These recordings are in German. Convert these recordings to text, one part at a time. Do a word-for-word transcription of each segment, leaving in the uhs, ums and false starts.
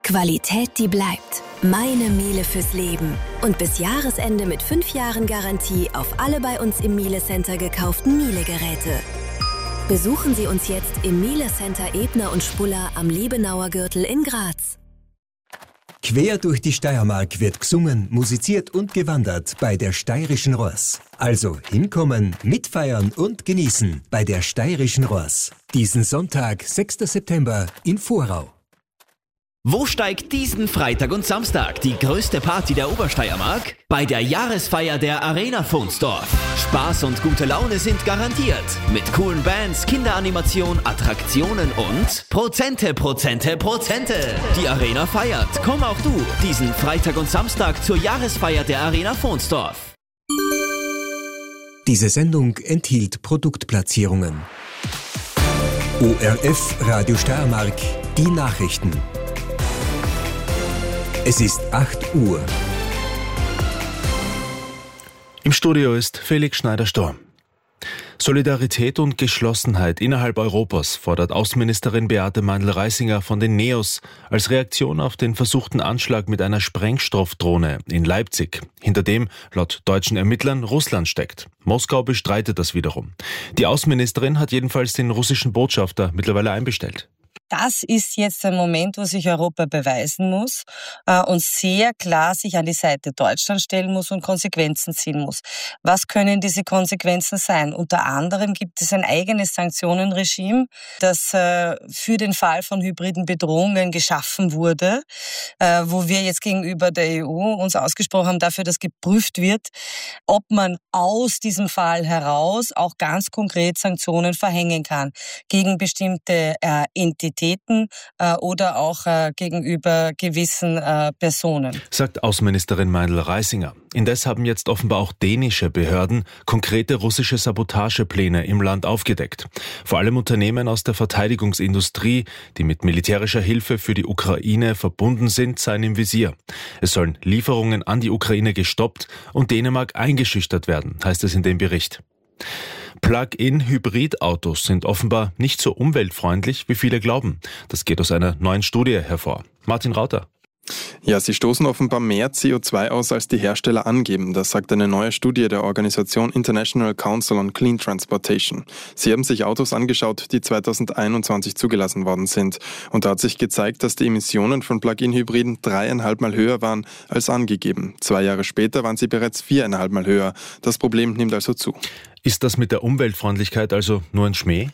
Qualität, die bleibt. Meine Miele fürs Leben. Und bis Jahresende mit fünf Jahren Garantie auf alle bei uns im Miele Center gekauften Miele-Geräte. Besuchen Sie uns jetzt im Miele Center Ebner und Spuller am Liebenauer Gürtel in Graz. Quer durch die Steiermark wird gesungen, musiziert und gewandert bei der Steirischen Ross. Also hinkommen, mitfeiern und genießen bei der Steirischen Ross. Diesen Sonntag, sechster September in Vorau. Wo steigt diesen Freitag und Samstag die größte Party der Obersteiermark? Bei der Jahresfeier der Arena Vunsdorf. Spaß und gute Laune sind garantiert. Mit coolen Bands, Kinderanimation, Attraktionen und Prozente, Prozente, Prozente. Die Arena feiert. Komm auch du diesen Freitag und Samstag zur Jahresfeier der Arena Vunsdorf. Diese Sendung enthielt Produktplatzierungen. O R F Radio Steiermark, die Nachrichten. Es ist acht Uhr. Im Studio ist Felix Schneider-Storm. Solidarität und Geschlossenheit innerhalb Europas fordert Außenministerin Beate Meindl-Reisinger von den Neos als Reaktion auf den versuchten Anschlag mit einer Sprengstoffdrohne in Leipzig, hinter dem laut deutschen Ermittlern Russland steckt. Moskau bestreitet das wiederum. Die Außenministerin hat jedenfalls den russischen Botschafter mittlerweile einbestellt. Das ist jetzt ein Moment, wo sich Europa beweisen muss äh, und sehr klar sich an die Seite Deutschland stellen muss und Konsequenzen ziehen muss. Was können diese Konsequenzen sein? Unter anderem gibt es ein eigenes Sanktionenregime, das äh, für den Fall von hybriden Bedrohungen geschaffen wurde, äh, wo wir jetzt gegenüber der E U uns ausgesprochen haben dafür, dass geprüft wird, ob man aus diesem Fall heraus auch ganz konkret Sanktionen verhängen kann gegen bestimmte äh, Entitäten äh, oder auch äh, gegenüber gewissen äh, Personen. Sagt Außenministerin Meindl-Reisinger. Indes haben jetzt offenbar auch dänische Behörden konkrete russische Sabotagepläne im Land aufgedeckt. Vor allem Unternehmen aus der Verteidigungsindustrie, die mit militärischer Hilfe für die Ukraine verbunden sind, seien im Visier. Es sollen Lieferungen an die Ukraine gestoppt und Dänemark eingeschüchtert werden, heißt es in dem Bericht. Plug-in-Hybridautos sind offenbar nicht so umweltfreundlich, wie viele glauben. Das geht aus einer neuen Studie hervor. Martin Rauter. Ja, sie stoßen offenbar mehr C O zwei aus, als die Hersteller angeben. Das sagt eine neue Studie der Organisation International Council on Clean Transportation. Sie haben sich Autos angeschaut, die zweitausendeinundzwanzig zugelassen worden sind. Und da hat sich gezeigt, dass die Emissionen von Plug-in-Hybriden dreieinhalb Mal höher waren als angegeben. Zwei Jahre später waren sie bereits viereinhalb Mal höher. Das Problem nimmt also zu. Ist das mit der Umweltfreundlichkeit also nur ein Schmäh?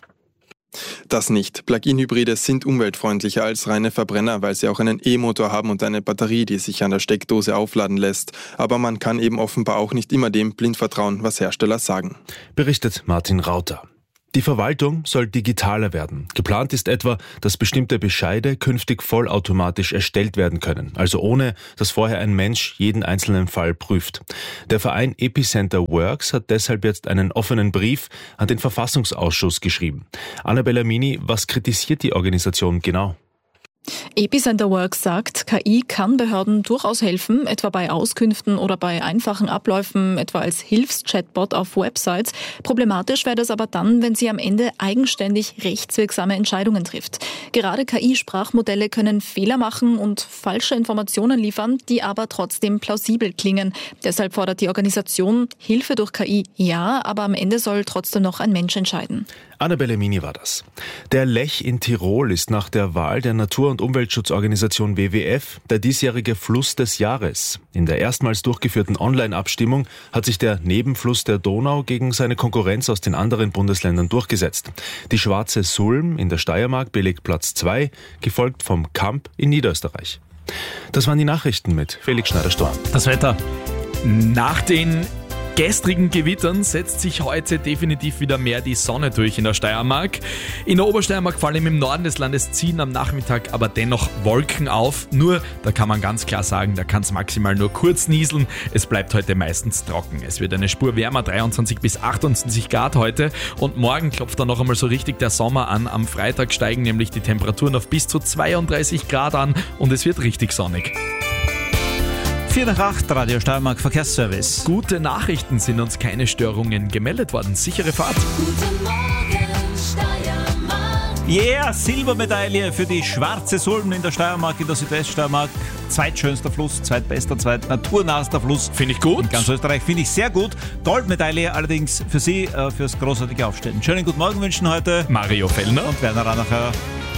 Das nicht. Plug-in-Hybride sind umweltfreundlicher als reine Verbrenner, weil sie auch einen E-Motor haben und eine Batterie, die sich an der Steckdose aufladen lässt. Aber man kann eben offenbar auch nicht immer dem blind vertrauen, was Hersteller sagen. Berichtet Martin Rauter. Die Verwaltung soll digitaler werden. Geplant ist etwa, dass bestimmte Bescheide künftig vollautomatisch erstellt werden können, also ohne, dass vorher ein Mensch jeden einzelnen Fall prüft. Der Verein Epicenter Works hat deshalb jetzt einen offenen Brief an den Verfassungsausschuss geschrieben. Annabella Mini, was kritisiert die Organisation genau? Epicenter Works sagt, K I kann Behörden durchaus helfen, etwa bei Auskünften oder bei einfachen Abläufen, etwa als Hilfschatbot auf Websites. Problematisch wäre das aber dann, wenn sie am Ende eigenständig rechtswirksame Entscheidungen trifft. Gerade K I-Sprachmodelle können Fehler machen und falsche Informationen liefern, die aber trotzdem plausibel klingen. Deshalb fordert die Organisation Hilfe durch K I, ja, aber am Ende soll trotzdem noch ein Mensch entscheiden. Annabelle Mini war das. Der Lech in Tirol ist nach der Wahl der Natur- und Umweltschutzorganisation W W F der diesjährige Fluss des Jahres. In der erstmals durchgeführten Online-Abstimmung hat sich der Nebenfluss der Donau gegen seine Konkurrenz aus den anderen Bundesländern durchgesetzt. Die Schwarze Sulm in der Steiermark belegt Platz zwei, gefolgt vom Kamp in Niederösterreich. Das waren die Nachrichten mit Felix Schneider-Storm. Das Wetter. Nach den gestrigen Gewittern setzt sich heute definitiv wieder mehr die Sonne durch in der Steiermark. In der Obersteiermark, vor allem im Norden des Landes, ziehen am Nachmittag aber dennoch Wolken auf. Nur, da kann man ganz klar sagen, da kann es maximal nur kurz nieseln. Es bleibt heute meistens trocken. Es wird eine Spur wärmer, dreiundzwanzig bis achtundzwanzig Grad heute. Und morgen klopft dann noch einmal so richtig der Sommer an. Am Freitag steigen nämlich die Temperaturen auf bis zu zweiunddreißig Grad an und es wird richtig sonnig. vier nach acht, Radio Steiermark Verkehrsservice. Gute Nachrichten, sind uns keine Störungen gemeldet worden. Sichere Fahrt. Guten Morgen, Steiermark. Yeah, Silbermedaille für die Schwarze Sulm in der Steiermark, in der Südweststeiermark. Zweitschönster Fluss, zweitbester, zweitnaturnahster Fluss. Finde ich gut. In ganz Österreich finde ich sehr gut. Goldmedaille allerdings für Sie, äh, fürs großartige Aufstellen. Schönen guten Morgen wünschen heute Mario Fellner und Werner Ranacher.